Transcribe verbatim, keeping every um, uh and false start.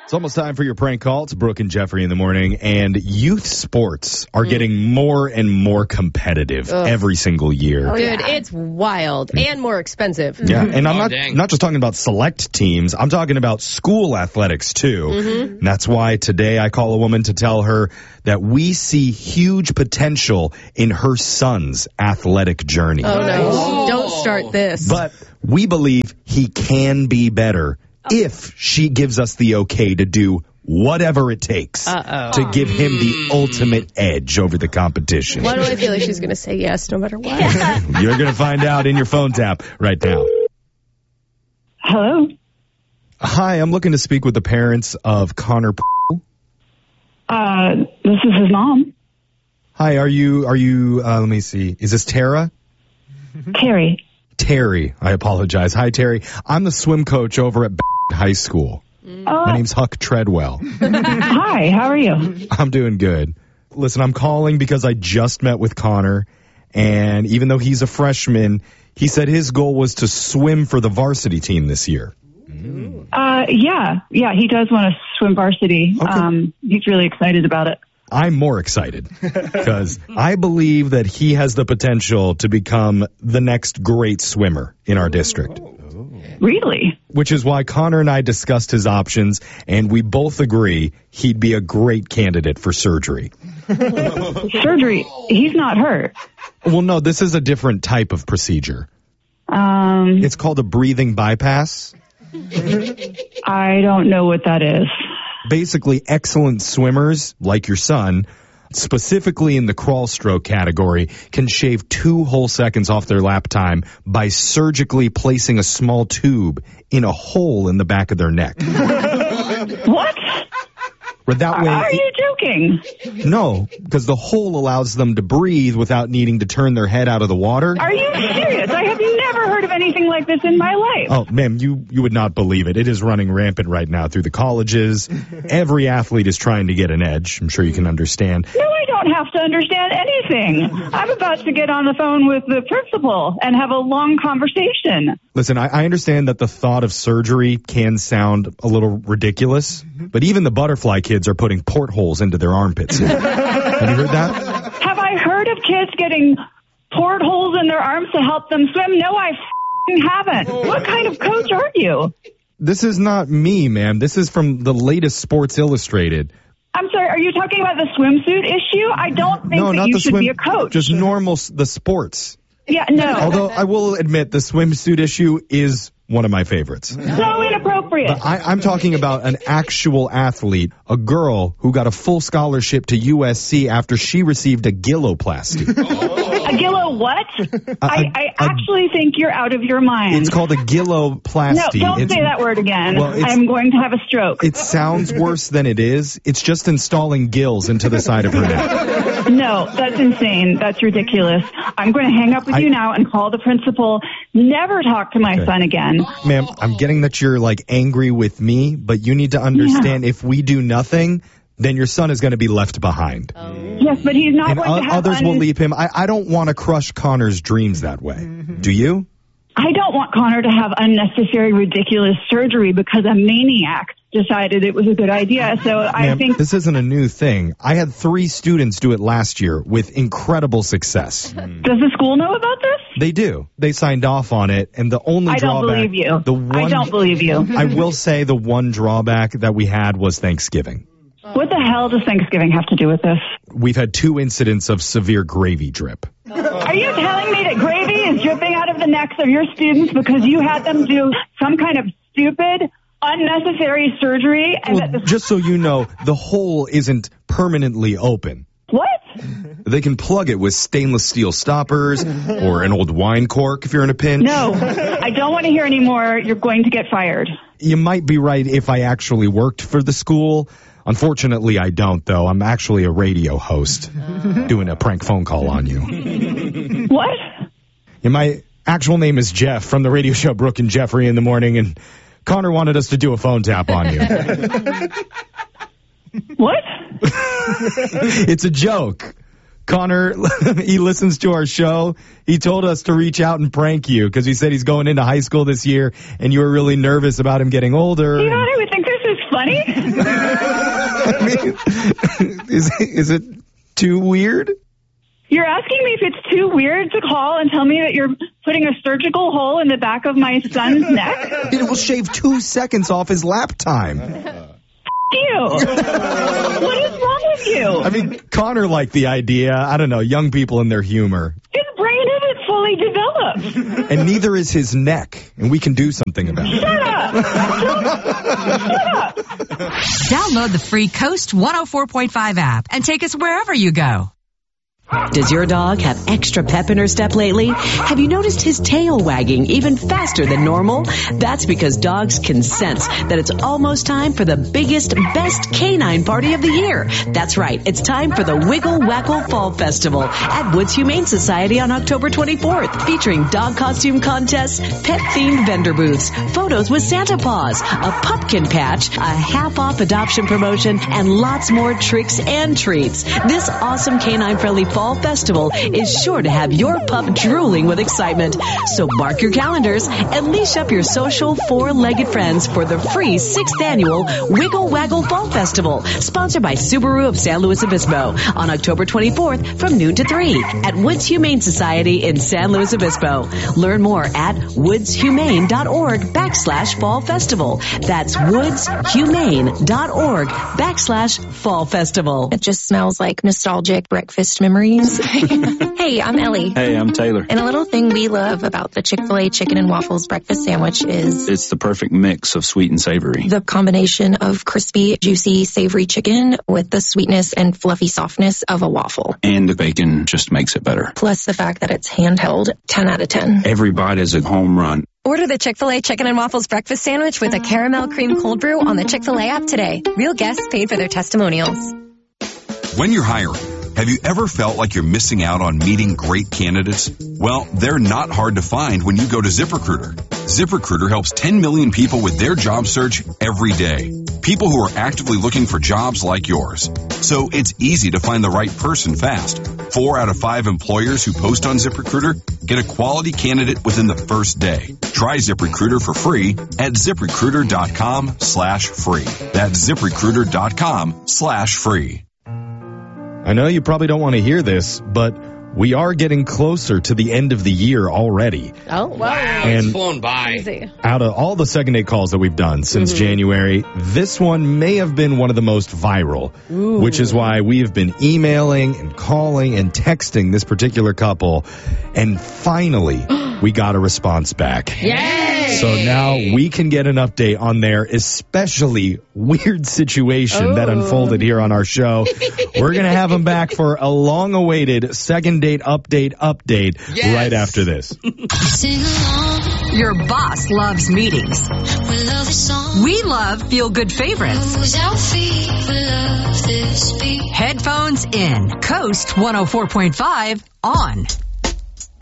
It's almost time for your prank call. It's Brooke and Jeffrey in the morning, and youth sports are mm. getting more and more competitive Ugh. every single year. Oh, Dude, yeah. it's wild and more expensive. Yeah, and I'm oh, not dang. not just talking about select teams. I'm talking about school athletics, too. Mm-hmm. And that's why today I call a woman to tell her that we see huge potential in her son's athletic journey. Oh, no. Oh. Don't start this. But we believe he can be better if she gives us the okay to do whatever it takes Uh-oh. to give him the ultimate edge over the competition. Why do I feel like she's going to say yes no matter what? You're going to find out in your phone tap right now. Hello? Hi, I'm looking to speak with the parents of Connor. Uh, this is his mom. Hi, are you, are you, uh, let me see, is this Tara? Terry. Terry, I apologize. Hi, Terry. I'm the swim coach over at High School. Uh, My name's Huck Treadwell. Hi, how are you? I'm doing good. Listen, I'm calling because I just met with Connor, and even though he's a freshman, he said his goal was to swim for the varsity team this year. Uh, yeah, yeah, he does want to swim varsity. Okay. Um, he's really excited about it. I'm more excited because I believe that he has the potential to become the next great swimmer in our district. Really? Which is why Connor and I discussed his options, and we both agree he'd be a great candidate for surgery. Surgery? He's not hurt. Well, no, this is a different type of procedure. Um, It's called a breathing bypass. I don't know what that is. Basically, excellent swimmers, like your son, specifically in the crawl stroke category, can shave two whole seconds off their lap time by surgically placing a small tube in a hole in the back of their neck. What? But that way, are you joking? No, because the hole allows them to breathe without needing to turn their head out of the water. Are you serious? I have never heard of anything like this in my life. Oh, ma'am, you, you would not believe it. It is running rampant right now through the colleges. Every athlete is trying to get an edge. I'm sure you can understand. No, I don't have to understand anything. I'm about to get on the phone with the principal and have a long conversation. Listen, I, I understand that the thought of surgery can sound a little ridiculous, but even the butterfly kids are putting portholes into their armpits. Have you heard that? Have I heard of kids getting portholes in their arms to help them swim? No, I f***ing haven't. What kind of coach are you? This is not me, ma'am. This is from the latest Sports Illustrated. I'm sorry, are you talking about the swimsuit issue? I don't think no, that not you the should swim, be a coach. Just normal, the sports. Yeah, no. Although I will admit the swimsuit issue is one of my favorites. So inappropriate. But I, I'm talking about an actual athlete, a girl who got a full scholarship to U S C after she received a gilloplasty. A gillo what? A, I, I a, actually think you're out of your mind. It's called a gilloplasty. No, don't it's, say that word again. Well, I'm going to have a stroke. It sounds worse than it is. It's just installing gills into the side of her neck. No, that's insane. That's ridiculous. I'm going to hang up with I, you now and call the principal. Never talk to my okay. son again. Ma'am, I'm getting that you're like angry with me, but you need to understand yeah. if we do nothing, then your son is going to be left behind. Oh. Yes, but he's not and going o- to have others un- will leave him. I, I don't want to crush Connor's dreams that way. Mm-hmm. Do you? I don't want Connor to have unnecessary, ridiculous surgery because a maniac decided it was a good idea. So I Ma'am, think this isn't a new thing. I had three students do it last year with incredible success. Mm. Does the school know about this? They do. They signed off on it, and the only I don't drawback. believe you. The one, I don't believe you. I will say the one drawback that we had was Thanksgiving. What the hell does Thanksgiving have to do with this? We've had two incidents of severe gravy drip. Are you telling me that gravy is dripping out of the necks of your students because you had them do some kind of stupid, unnecessary surgery? And Well, that the- just so you know, the hole isn't permanently open. What? They can plug it with stainless steel stoppers or an old wine cork if you're in a pinch. No, I don't want to hear any more. You're going to get fired. You might be right if I actually worked for the school. Unfortunately, I don't, though. I'm actually a radio host doing a prank phone call on you. What? Yeah, my actual name is Jeff from the radio show Brooke and Jeffrey in the Morning, and Connor wanted us to do a phone tap on you. What? It's a joke. Connor, he listens to our show. He told us to reach out and prank you because he said he's going into high school this year, and you were really nervous about him getting older. You know what? I would think this is funny. I mean, is, is it too weird? You're asking me if it's too weird to call and tell me that you're putting a surgical hole in the back of my son's neck? It will shave two seconds off his lap time. You. What is wrong with you? I mean, Connor liked the idea. I don't know, young people and their humor. His brain isn't fully developed. And neither is his neck, and we can do something about it. Shut up! Shut up! Download the free Coast one oh four point five app and take us wherever you go. Does your dog have extra pep in her step lately? Have you noticed his tail wagging even faster than normal? That's because dogs can sense that it's almost time for the biggest, best canine party of the year. That's right. It's time for the Wiggle Waggle Fall Festival at Woods Humane Society on October twenty-fourth, featuring dog costume contests, pet-themed vendor booths, photos with Santa Paws, a pumpkin patch, a half-off adoption promotion, and lots more tricks and treats. This awesome canine-friendly Fall Festival is sure to have your pup drooling with excitement. So mark your calendars and leash up your social four-legged friends for the free sixth annual Wiggle Waggle Fall Festival, sponsored by Subaru of San Luis Obispo, on October twenty-fourth from noon to three at Woods Humane Society in San Luis Obispo. Learn more at woodshumane.org backslash fall festival. That's woodshumane.org backslash fall festival. It just smells like nostalgic breakfast memories. Hey, I'm Ellie. Hey, I'm Taylor. And a little thing we love about the Chick-fil-A chicken and waffles breakfast sandwich is It's the perfect mix of sweet and savory. the combination of crispy, juicy, savory chicken with the sweetness and fluffy softness of a waffle. And the bacon just makes it better. Plus the fact that it's handheld, ten out of ten. Every bite is a home run. Order the Chick-fil-A Chicken and Waffles Breakfast Sandwich with a caramel cream cold brew on the Chick-fil-A app today. Real guests paid for their testimonials. When you're hiring, have you ever felt like you're missing out on meeting great candidates? Well, they're not hard to find when you go to ZipRecruiter. ZipRecruiter helps ten million people with their job search every day. People who are actively looking for jobs like yours. So it's easy to find the right person fast. Four out of five employers who post on ZipRecruiter get a quality candidate within the first day. Try ZipRecruiter for free at ZipRecruiter.com slash free. That's ZipRecruiter.com slash free. I know you probably don't want to hear this, but we are getting closer to the end of the year already. Oh, Wow, And- it's flown by. Easy. Out of all the second date calls that we've done since Mm-hmm. January, this one may have been one of the most viral, which is why we have been emailing and calling and texting this particular couple. And finally, we got a response back. Yay! So now we can get an update on their especially weird situation that Oh. unfolded here on our show. We're going to have them back for a long-awaited second date update update Yes. right after this. Your boss loves meetings. We love feel-good favorites. Headphones in. Coast one oh four point five on.